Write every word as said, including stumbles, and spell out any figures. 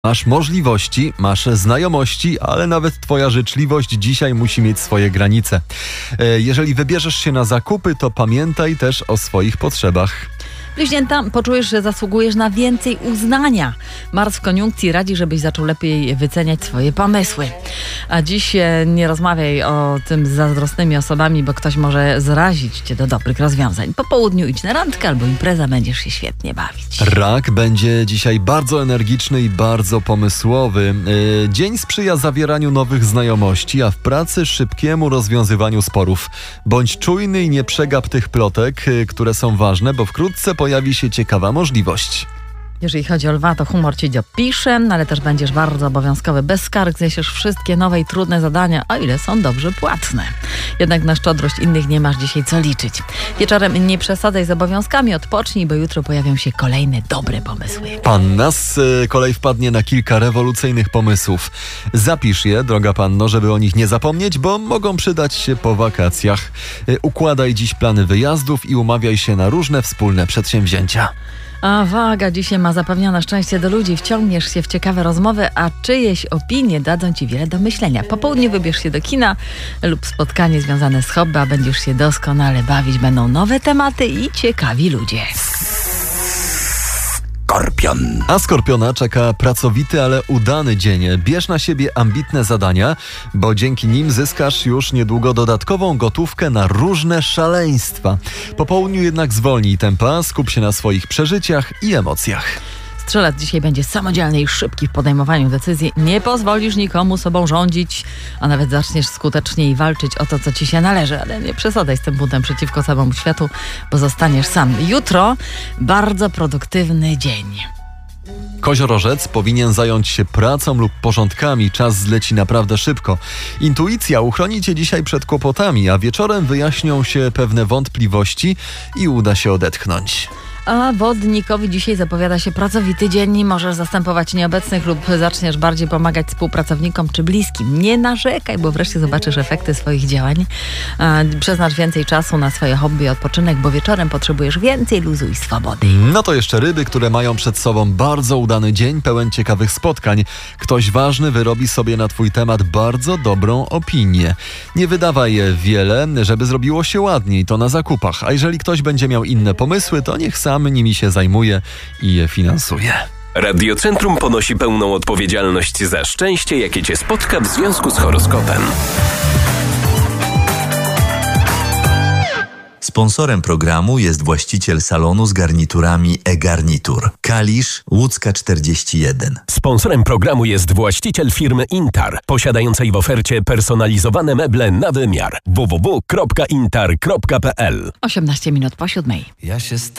Masz możliwości, masz znajomości, ale nawet twoja życzliwość dzisiaj musi mieć swoje granice. Jeżeli wybierzesz się na zakupy, to pamiętaj też o swoich potrzebach. Bliźnięta, poczujesz, że zasługujesz na więcej uznania. Mars w koniunkcji radzi, żebyś zaczął lepiej wyceniać swoje pomysły. A dziś nie rozmawiaj o tym z zazdrosnymi osobami, bo ktoś może zrazić cię do dobrych rozwiązań. Po południu idź na randkę albo impreza, będziesz się świetnie bawić. Rak będzie dzisiaj bardzo energiczny i bardzo pomysłowy. Dzień sprzyja zawieraniu nowych znajomości, a w pracy szybkiemu rozwiązywaniu sporów. Bądź czujny i nie przegap tych plotek, które są ważne, bo wkrótce pojawi się ciekawa możliwość. Jeżeli chodzi o lwa, to humor ci dopisze, ale też będziesz bardzo obowiązkowy. Bez skarg zniesiesz wszystkie nowe i trudne zadania, o ile są dobrze płatne. Jednak na szczodrość innych nie masz dzisiaj co liczyć. Wieczorem nie przesadzaj z obowiązkami, odpocznij, bo jutro pojawią się kolejne dobre pomysły. Panna z kolei wpadnie na kilka rewolucyjnych pomysłów. Zapisz je, droga panno, żeby o nich nie zapomnieć, bo mogą przydać się po wakacjach. Układaj dziś plany wyjazdów i umawiaj się na różne wspólne przedsięwzięcia. A waga dzisiaj ma zapewnione szczęście do ludzi. Wciągniesz się w ciekawe rozmowy, a czyjeś opinie dadzą ci wiele do myślenia. Po południu wybierz się do kina lub spotkanie związane z hobby, a będziesz się doskonale bawić. Będą nowe tematy i ciekawi ludzie. Skorpion. A Skorpiona czeka pracowity, ale udany dzień. Bierz na siebie ambitne zadania, bo dzięki nim zyskasz już niedługo dodatkową gotówkę na różne szaleństwa. Po południu jednak zwolnij tempa, skup się na swoich przeżyciach i emocjach. Strzelec dzisiaj będzie samodzielny i szybki w podejmowaniu decyzji. Nie pozwolisz nikomu sobą rządzić, a nawet zaczniesz skuteczniej walczyć o to, co ci się należy. Ale nie przesadzaj z tym buntem przeciwko całemu światu, bo zostaniesz sam. Jutro bardzo produktywny dzień. Koziorożec powinien zająć się pracą lub porządkami. Czas zleci naprawdę szybko. Intuicja uchroni cię dzisiaj przed kłopotami, a wieczorem wyjaśnią się pewne wątpliwości i uda się odetchnąć. A Wodnikowi dzisiaj zapowiada się pracowity dzień. Możesz zastępować nieobecnych lub zaczniesz bardziej pomagać współpracownikom czy bliskim. Nie narzekaj, bo wreszcie zobaczysz efekty swoich działań. Przeznacz więcej czasu na swoje hobby i odpoczynek, bo wieczorem potrzebujesz więcej luzu i swobody. No to jeszcze ryby, które mają przed sobą bardzo udany dzień, pełen ciekawych spotkań. Ktoś ważny wyrobi sobie na twój temat bardzo dobrą opinię. Nie wydawaj wiele, żeby zrobiło się ładniej, to na zakupach. A jeżeli ktoś będzie miał inne pomysły, to niech sam nimi się zajmuje i je finansuje. Radiocentrum ponosi pełną odpowiedzialność za szczęście, jakie cię spotka w związku z horoskopem. Sponsorem programu jest właściciel salonu z garniturami e-garnitur. Kalisz, Łódzka czterdzieści jeden. Sponsorem programu jest właściciel firmy Intar, posiadającej w ofercie personalizowane meble na wymiar. w w w kropka intar kropka p l. osiemnaście minut po siódmej. Ja się